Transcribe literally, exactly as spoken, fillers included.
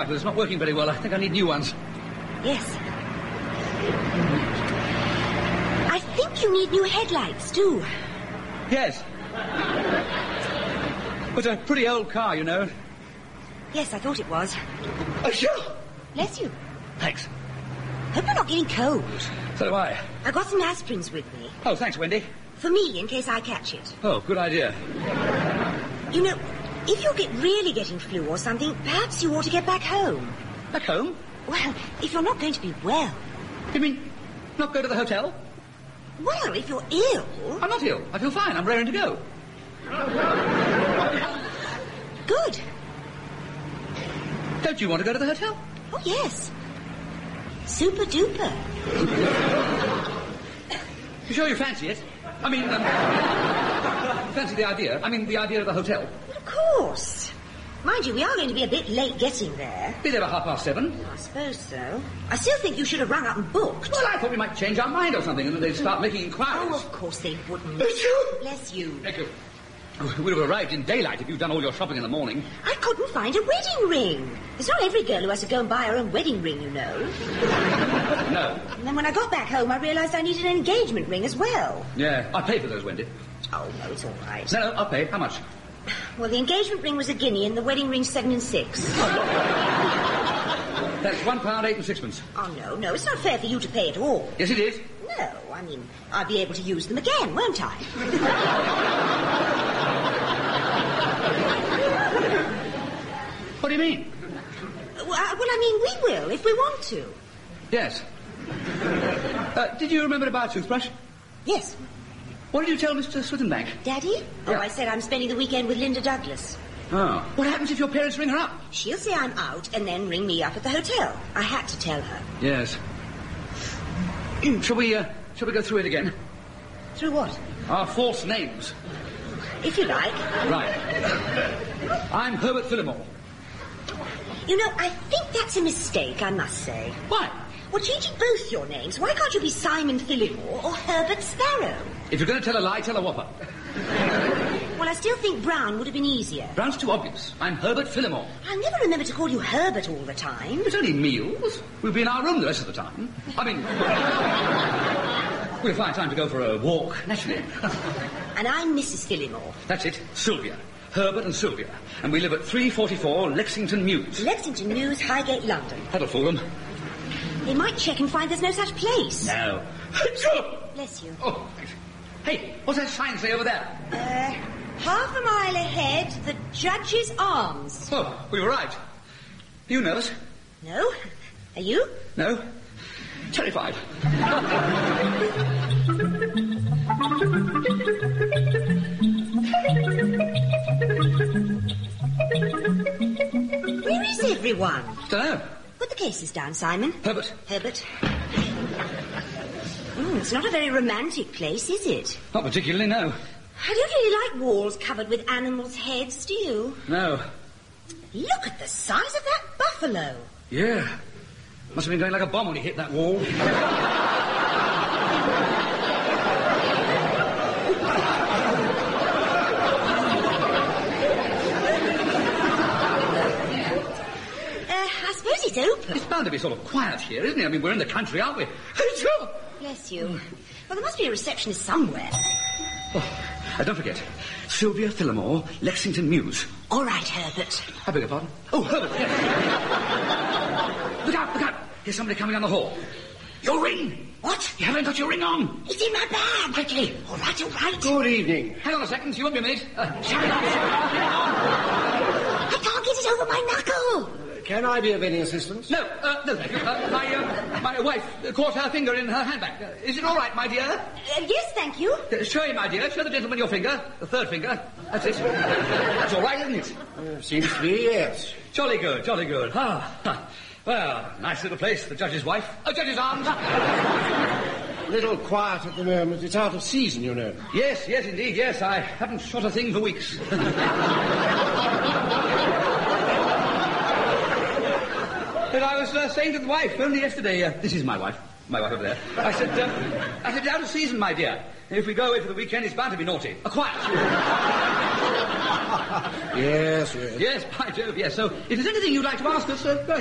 But it's not working very well. I think I need new ones. Yes. I think you need new headlights, too. Yes. It's a pretty old car, you know. Yes, I thought it was. Oh, sure. Bless you. Thanks. Hope you're not getting cold. So do I. I got some aspirins with me. Oh, thanks, Wendy. For me, in case I catch it. Oh, good idea. You know, if you get really getting flu or something, perhaps you ought to get back home. Back home? Well, if you're not going to be well. You mean not go to the hotel? Well, if you're ill... I'm not ill. I feel fine. I'm raring to go. Good. Don't you want to go to the hotel? Oh, yes. Super duper. You sure you fancy it? I mean, um, fancy the idea? I mean, the idea of the hotel? Well, of course. Mind you, we are going to be a bit late getting there. Be there at half past seven. I suppose so. I still think you should have rung up and booked. Well, I thought we might change our mind or something, and then they'd start making inquiries. Oh, of course they wouldn't. Bless you. Thank you. We would have arrived in daylight if you'd done all your shopping in the morning. I couldn't find a wedding ring. It's not every girl who has to go and buy her own wedding ring, you know. No. And then when I got back home, I realised I needed an engagement ring as well. Yeah, I'll pay for those, Wendy. Oh, no, it's all right. No, no, I'll pay. How much? Well, the engagement ring was a guinea and the wedding ring seven and six. That's one pound, eight and sixpence. Oh, no, no, it's not fair for you to pay it all. Yes, it is. No, I mean, I'll be able to use them again, won't I? What do you mean? Well, I, well, I mean, we will, if we want to. Yes. Uh, did you remember to buy a toothbrush? Yes. What did you tell Mister Swithenbank? Daddy? Yeah. Oh, I said I'm spending the weekend with Linda Douglas. Oh. What happens if your parents ring her up? She'll say I'm out and then ring me up at the hotel. I had to tell her. Yes. shall we, uh, shall we go through it again? Through what? Our false names. If you like. Right. I'm Herbert Fillimore. You know, I think that's a mistake, I must say. Why? Well, changing both your names, why can't you be Simon Fillimore or Herbert Sparrow? If you're going to tell a lie, tell a whopper. Well, I still think Brown would have been easier. Brown's too obvious. I'm Herbert Fillimore. I'll never remember to call you Herbert all the time. It's only meals. We'll be in our room the rest of the time. I mean... we'll find time to go for a walk, naturally. And I'm Missus Fillimore. That's it. Sylvia. Herbert and Sylvia. And we live at three forty-four Lexington Mews. Lexington Mews, Highgate, London. That'll fool them. They might check and find there's no such place. No. Bless you. Oh, thanks. Hey, what's that sign say over there? Uh, half a mile ahead, the Judge's Arms. Oh, we were right. You know us? No. Are you? No. Terrified. Where is everyone? Don't know. Put the cases down, Simon. Herbert. Herbert. Mm, it's not a very romantic place, is it? Not particularly, no. I don't really like walls covered with animals' heads, do you? No. Look at the size of that buffalo. Yeah. Must have been going like a bomb when he hit that wall. It's open. It's bound to be sort of quiet here, isn't it? I mean, we're in the country, aren't we? Bless you. Well, there must be a receptionist somewhere. Oh, uh, don't forget, Sylvia Fillimore, Lexington Mews. All right, Herbert. I beg your pardon? Oh, Herbert, yes. Look out, look out. Here's somebody coming down the hall. Your ring. What? You haven't got your ring on. It's in my bag. Quickly. All right, all right. Good evening. Hang on a second, you won't be a minute. Uh, Shut it up, shut it up. I can't get it over my knuckle. Can I be of any assistance? No, uh, no, thank you. Uh, my, uh, my wife caught her finger in her handbag. Uh, is it all right, my dear? Uh, yes, thank you. Uh, show him, my dear. Show the gentleman your finger. The third finger. That's it. That's all right, isn't it? Uh, seems to be, yes. Jolly good, jolly good. Ah, ah. Well, nice little place, the Judge's wife. Oh, Judge's Arms. A little quiet at the moment. It's out of season, you know. Yes, yes, indeed, yes. I haven't shot a thing for weeks. But I was uh, saying to the wife only yesterday, uh, this is my wife, my wife over there. I said, uh, I said, out of season, my dear. If we go away for the weekend, it's bound to be naughty. A quiet. Yes, yes. Yes, by Jove, yes. So, if there's anything you'd like to ask us, uh, go